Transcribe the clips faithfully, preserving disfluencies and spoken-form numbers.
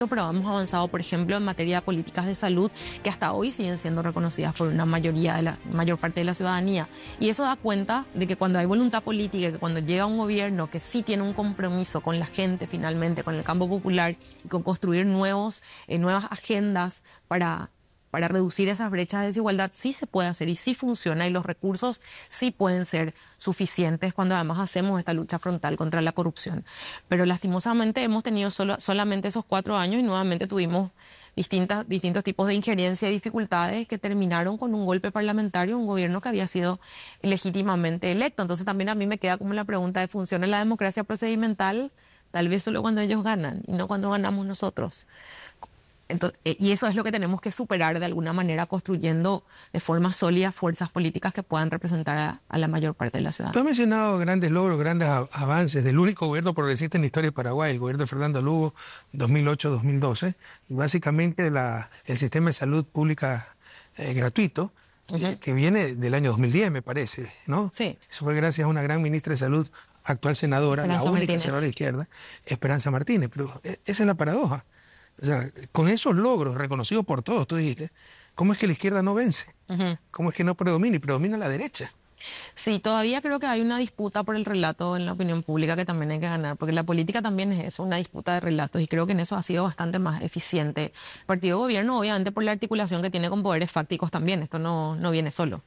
pero hemos avanzado, por ejemplo, en materia de políticas de salud que hasta hoy siguen siendo reconocidas por una mayoría de la mayor parte de la ciudadanía. Y eso da cuenta de que cuando hay voluntad política, que cuando llega un gobierno que sí tiene un compromiso con la gente, finalmente, con el campo popular, y con construir nuevos, eh, nuevas agendas para... para reducir esas brechas de desigualdad, sí se puede hacer y sí funciona, y los recursos sí pueden ser suficientes cuando además hacemos esta lucha frontal contra la corrupción. Pero lastimosamente hemos tenido solo, solamente esos cuatro años y nuevamente tuvimos distintas, distintos tipos de injerencia y dificultades que terminaron con un golpe parlamentario, un gobierno que había sido legítimamente electo. Entonces también a mí me queda como la pregunta de ¿funciona la democracia procedimental? Tal vez solo cuando ellos ganan y no cuando ganamos nosotros. Entonces, y eso es lo que tenemos que superar de alguna manera, construyendo de forma sólida fuerzas políticas que puedan representar a, a la mayor parte de la ciudad. Tú has mencionado grandes logros, grandes avances del único gobierno progresista en la historia de Paraguay, el gobierno de Fernando Lugo, dos mil ocho a dos mil doce, y básicamente la, el sistema de salud pública eh, gratuito, uh-huh. que viene del año dos mil diez, me parece, ¿no? Sí. Eso fue gracias a una gran ministra de Salud, actual senadora, Esperanza la única Martínez. senadora de izquierda, Esperanza Martínez. Pero esa es la paradoja. O sea, con esos logros reconocidos por todos, tú dijiste, ¿cómo es que la izquierda no vence? Uh-huh. ¿Cómo es que no predomina y predomina la derecha? Sí, todavía creo que hay una disputa por el relato en la opinión pública que también hay que ganar, porque la política también es eso, una disputa de relatos, y creo que en eso ha sido bastante más eficiente el partido de gobierno, obviamente por la articulación que tiene con poderes fácticos también, esto no, no viene solo.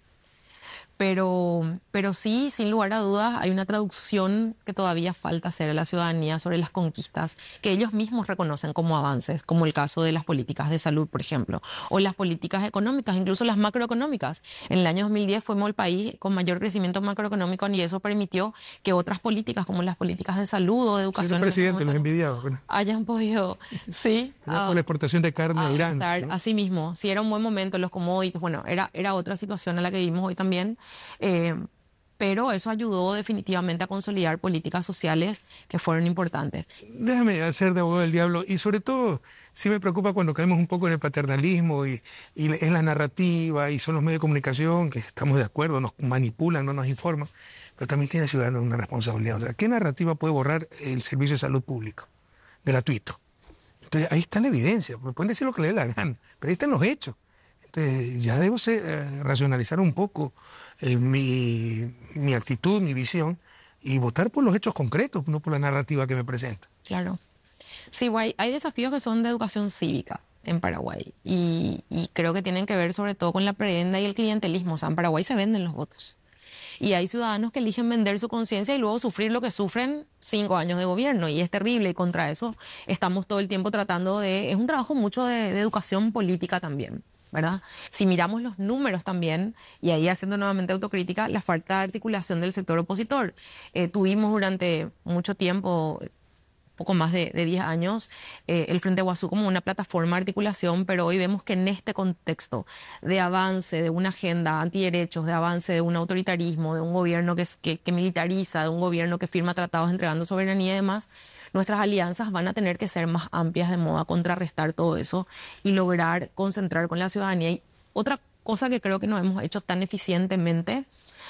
Pero, pero sí, sin lugar a dudas, hay una traducción que todavía falta hacer a la ciudadanía sobre las conquistas que ellos mismos reconocen como avances, como el caso de las políticas de salud, por ejemplo, o las políticas económicas, incluso las macroeconómicas. En el año dos mil diez fuimos el país con mayor crecimiento macroeconómico y eso permitió que otras políticas, como las políticas de salud o de educación, el presidente los envidiaba, bueno. hayan podido, sí, uh, por la exportación de carne a Irán, ¿no? Así mismo, sí, era un buen momento, los commodities, bueno, era, era otra situación a la que vivimos hoy también. Eh, pero eso ayudó definitivamente a consolidar políticas sociales que fueron importantes. Déjame hacer de abogado del diablo, y sobre todo sí me preocupa cuando caemos un poco en el paternalismo y, y es la narrativa y son los medios de comunicación que estamos de acuerdo, nos manipulan, no nos informan, pero también tiene el ciudadano una responsabilidad. O sea, ¿qué narrativa puede borrar el servicio de salud público gratuito? Entonces ahí está la evidencia, me pueden decir lo que le dé la gana, pero ahí están los hechos. Entonces, ya debo ser, eh, racionalizar un poco eh, mi, mi actitud, mi visión, y votar por los hechos concretos, no por la narrativa que me presenta. Claro. Sí, hay, hay desafíos que son de educación cívica en Paraguay, y, y creo que tienen que ver sobre todo con la prebenda y el clientelismo. O sea, en Paraguay se venden los votos. Y hay ciudadanos que eligen vender su conciencia y luego sufrir lo que sufren cinco años de gobierno. Y es terrible, y contra eso estamos todo el tiempo tratando de... Es un trabajo mucho de, de educación política también, ¿verdad? Si miramos los números también, y ahí haciendo nuevamente autocrítica, la falta de articulación del sector opositor. Eh, tuvimos durante mucho tiempo, poco más de, de diez años, eh, el Frente Guazú como una plataforma de articulación, pero hoy vemos que en este contexto de avance de una agenda antiderechos, de avance de un autoritarismo, de un gobierno que, que, que militariza, de un gobierno que firma tratados entregando soberanía y demás, nuestras alianzas van a tener que ser más amplias de modo a contrarrestar todo eso y lograr concentrar con la ciudadanía. Y otra cosa que creo que no hemos hecho tan eficientemente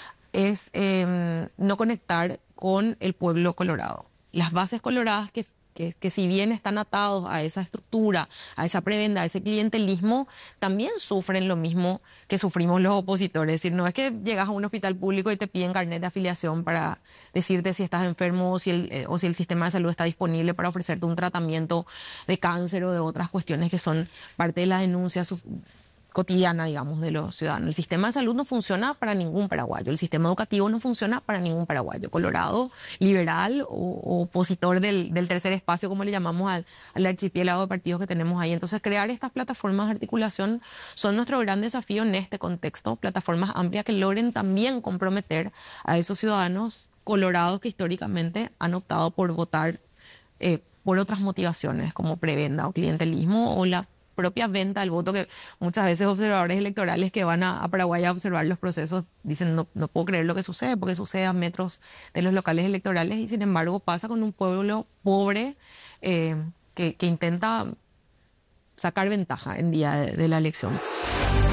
es eh, no conectar con el pueblo colorado. Las bases coloradas que, que, que si bien están atados a esa estructura, a esa prebenda, a ese clientelismo, también sufren lo mismo que sufrimos los opositores. Es decir, no es que llegas a un hospital público y te piden carnet de afiliación para decirte si estás enfermo o si el, eh, o si el sistema de salud está disponible para ofrecerte un tratamiento de cáncer o de otras cuestiones que son parte de la denuncia cotidiana, digamos, de los ciudadanos. El sistema de salud no funciona para ningún paraguayo, el sistema educativo no funciona para ningún paraguayo, colorado, liberal o, o opositor del, del tercer espacio, como le llamamos al, al archipiélago de partidos que tenemos ahí. Entonces, crear estas plataformas de articulación son nuestro gran desafío en este contexto, plataformas amplias que logren también comprometer a esos ciudadanos colorados que históricamente han optado por votar eh, por otras motivaciones, como prebenda o clientelismo o la propia venta del voto, que muchas veces observadores electorales que van a, a Paraguay a observar los procesos dicen no, no puedo creer lo que sucede, porque sucede a metros de los locales electorales, y sin embargo pasa con un pueblo pobre eh, que, que intenta sacar ventaja en día de, de la elección.